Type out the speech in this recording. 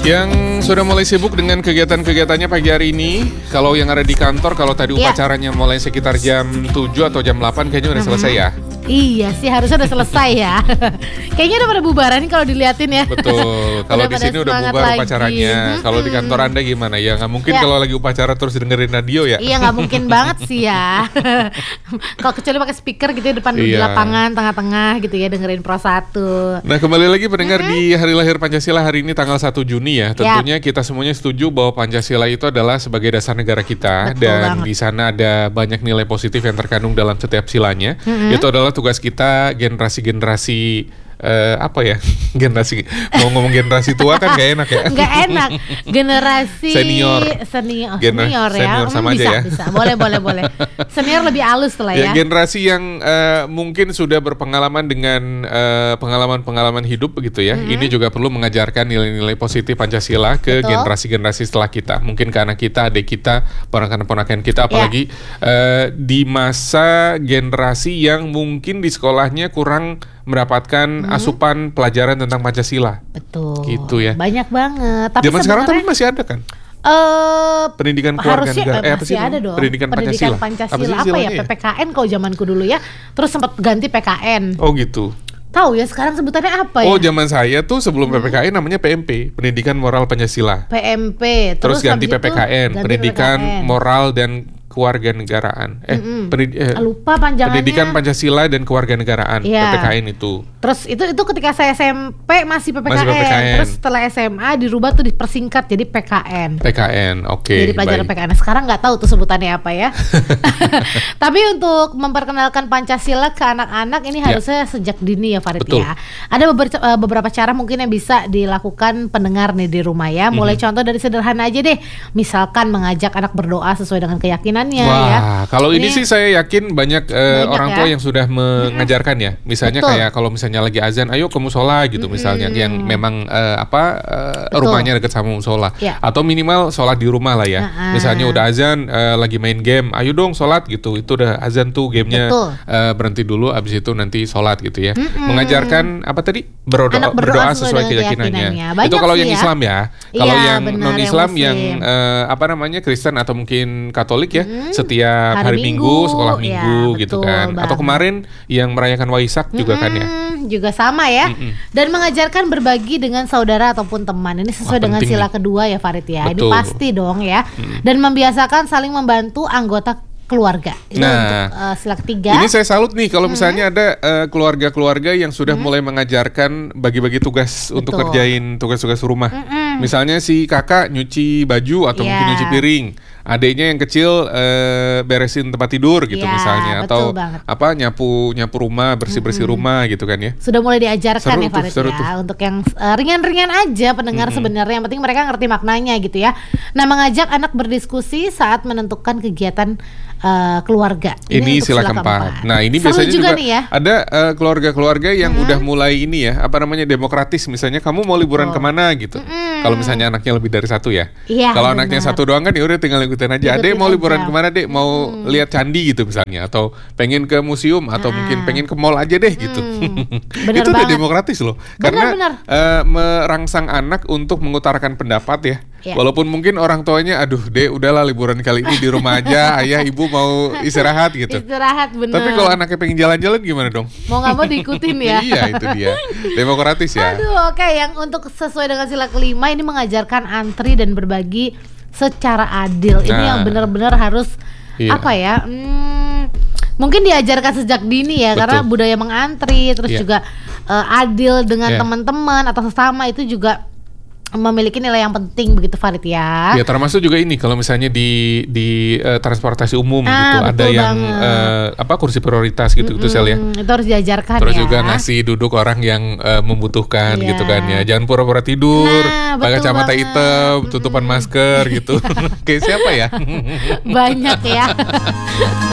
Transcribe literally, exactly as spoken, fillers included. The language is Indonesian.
Yang sudah mulai sibuk dengan kegiatan-kegiatannya pagi hari ini, kalau yang ada di kantor, kalau tadi Iya. upacaranya mulai sekitar jam tujuh atau jam delapan kayaknya udah selesai ya. Iya sih, harusnya udah selesai ya. Kayaknya udah pada bubaran kalau diliatin ya. Betul, kalau Udah di pada sini udah semangat bubar lagi. upacaranya. Mm-mm. Kalau di kantor Anda gimana? Ya nggak mungkin Ya. kalau lagi upacara terus dengerin radio ya. Iya, nggak mungkin banget sih ya. Kalau kecuali pakai speaker gitu ya depan di Iya. lapangan tengah-tengah gitu ya, dengerin Pro satu. Nah, kembali lagi pendengar di Hari Lahir Pancasila hari ini tanggal satu Juni ya. Tentunya kita semuanya setuju bahwa Pancasila itu adalah sebagai dasar negara kita. Betul dan banget. di sana ada banyak nilai positif yang terkandung dalam setiap silanya. Mm-mm. Itu adalah tugas kita generasi-generasi eh, apa ya? Generasi mau ngomong generasi tua kan gak enak ya. Nggak enak. Generasi Senior. senior, Gener- senior ya. senior sama Hmm, aja bisa, ya. bisa. Boleh, boleh, boleh. Senior lebih halus lah Ya, ya. generasi yang eh, mungkin sudah berpengalaman dengan eh, pengalaman-pengalaman hidup begitu ya. Ini juga perlu mengajarkan nilai-nilai positif Pancasila ke Betul. generasi-generasi setelah kita. Mungkin ke anak kita, adik kita, ponakan-ponakan kita, apalagi eh, di masa generasi yang mungkin di sekolahnya kurang mendapatkan asupan pelajaran tentang Pancasila. Betul. Gitu ya. Banyak banget. Tapi Zaman sekarang tapi sebenarnya masih ada kan? eh Pendidikan keluarga harusnya negara. eh, Eh, apa masih sih ada namanya? dong. Pendidikan Pancasila. Pancasila. Apa sih Apa, ya? istilahnya ya? P P K N kalau zamanku dulu ya. Terus sempat ganti P K N. Oh gitu. Tahu ya sekarang sebutannya apa ya? Oh, zaman saya tuh sebelum P P K N namanya P M P, Pendidikan Moral Pancasila. P M P. Terus, ganti habis P P K N, itu ganti Pendidikan P P K N. Moral dan Kewarganegaraan. Eh, Mm-mm. pendid- eh, Ah, lupa panjangannya. Pendidikan Pancasila dan Kewarganegaraan, Iya. P P K N itu. Terus itu itu ketika saya S M P masih P P K N. Masih P P K N. Terus setelah S M A dirubah tuh dipersingkat jadi P K N. P K N, oke. Jadi pelajaran baik. P K N. Sekarang nggak tahu tuh sebutannya apa ya. Tapi untuk memperkenalkan Pancasila ke anak-anak ini Ya. harusnya sejak dini ya Farid Betul. ya. Ada beberapa, eh, beberapa cara mungkin yang bisa dilakukan pendengar nih di rumah ya. Mulai Mhm. contoh dari sederhana aja deh. Misalkan mengajak anak berdoa sesuai dengan keyakinannya Wah, ya. kalau ini, Ini- sih saya yakin banyak, eh, Banyak orang ya. tua yang sudah mengajarkan ya. Misalnya Betul. kayak kalau misalnya lagi azan, ayo ke musola gitu misalnya, yang memang eh, apa eh, Betul. rumahnya dekat sama musola. Ya. Atau minimal sholat di rumah lah ya. Nah, Misalnya udah azan, eh, lagi main game, ayo dong sholat gitu. Itu udah azan tuh gamenya, Betul. eh, berhenti dulu, abis itu nanti sholat gitu ya. Mengajarkan apa tadi? Berdoa, Anak berdoa berdoa sesuai sesuai dengan keyakinannya. keyakinannya. Itu Banyak kalau sih yang ya. Islam ya. Kalau Iya, yang benar, non Islam yang yang, Muslim. eh, apa namanya Kristen atau mungkin Katolik ya, setiap Hari hari, Minggu, Minggu, sekolah ya, Minggu gitu betul kan. Atau banget. kemarin yang merayakan Waisak juga kan ya. Mm, juga sama ya. Mm-mm. Dan mengajarkan berbagi dengan saudara ataupun teman. Ini sesuai Wah, dengan penting sila nih. kedua ya Farid ya. Ini Betul. pasti dong ya. Dan membiasakan saling membantu anggota keluarga. Itu Nah, untuk eh, sila ketiga. Ini saya salut nih kalau misalnya ada eh, keluarga-keluarga yang sudah mulai mengajarkan bagi-bagi tugas untuk Betul. kerjain tugas-tugas rumah. Mm-mm. Misalnya si kakak nyuci baju atau Iya. mungkin nyuci piring. Adiknya yang kecil eh, beresin tempat tidur gitu Iya, misalnya, betul atau banget. apa nyapu nyapu rumah, bersih-bersih rumah gitu kan ya. Sudah mulai diajarkan Seru ya tuh, Farid seru ya. tuh. Untuk yang eh, ringan-ringan aja pendengar sebenarnya. Yang penting mereka ngerti maknanya gitu ya. Nah, mengajak anak berdiskusi saat menentukan kegiatan eh, keluarga. Ini, untuk sila keempat. Nah, ini Seru biasanya juga, juga nih ya. ada eh, keluarga-keluarga yang udah mulai ini ya, apa namanya demokratis. Misalnya kamu mau liburan kemana gitu. Kalau misalnya anaknya lebih dari satu ya. Iya, Kalau anaknya benar. satu doang kan ya udah tinggal ikutin aja. Adek Ikutin mau liburan aja. kemana dek? Mau lihat candi gitu misalnya, atau pengen ke museum, atau mungkin pengen ke mall aja deh gitu. Bener Itu udah banget. demokratis loh. Bener, Karena bener. eh, merangsang anak untuk mengutarakan pendapat ya. Iya. Walaupun mungkin orang tuanya, aduh dek udahlah liburan kali ini di rumah aja, ayah ibu mau istirahat gitu. Istirahat bener. Tapi kalau anaknya pengen jalan-jalan gimana dong? mau nggak mau diikutin ya. Iya itu dia, demokratis ya. Aduh, oke, yang untuk sesuai dengan sila kelima ini mengajarkan antri dan berbagi secara adil. Ini Nah. yang benar-benar harus Iya. apa ya? Hmm, mungkin diajarkan sejak dini ya, Betul. karena budaya mengantri, terus Iya. juga eh, adil dengan Iya. teman-teman atau sesama itu juga memiliki nilai yang penting begitu Farid ya. Ya termasuk juga ini kalau misalnya di di eh, transportasi umum Ah, gitu ada betul yang banget. eh, apa kursi prioritas gitu gitu sel ya. Hmm, itu harus diajarkan Terus ya. juga ngasih duduk orang yang eh, membutuhkan Iya. gitu kan ya. Jangan pura-pura tidur, Nah, pakai betul kacamata banget. hitam, tutupan masker gitu. Kayak siapa ya? Banyak ya.